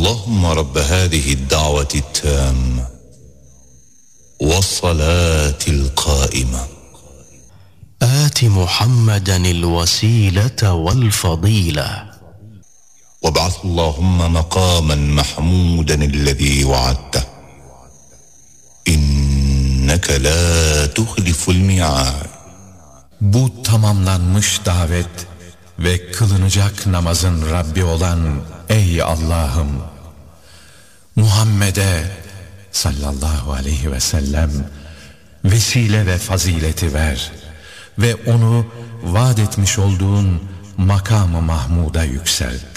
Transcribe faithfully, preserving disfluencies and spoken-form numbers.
Allahümme Rabbe hâzihi d-da'veti t-tâmme ve's-salâtil kâime آت محمدا الوسيلة والفضيلة وابعث اللهم مقاما محمودا الذي وعدته إنك لا تخلف الميعاد. Bu tamamlanmış davet ve kılınacak namazın Rabbi olan ey Allah'ım, Muhammed'e sallallahu aleyhi ve sellem vesile ve fazileti ver ve onu vaat etmiş olduğun makam-ı Mahmud'a yükselt.